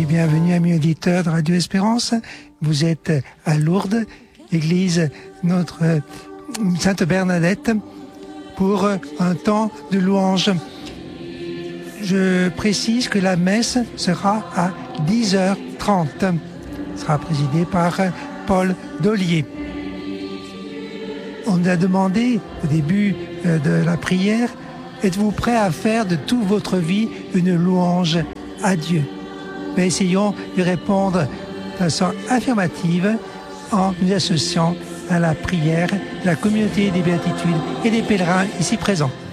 bienvenue amis auditeurs de Radio Espérance. Vous êtes à Lourdes, église notre Sainte Bernadette, pour un temps de louange. Je précise que la messe sera à 10h30. Elle sera présidée par Paul Dollier. On a demandé au début de la prière, êtes-vous prêt à faire de toute votre vie une louange à Dieu? Mais essayons de répondre de façon affirmative en nous associant à la prière de la communauté des béatitudes et des pèlerins ici présents.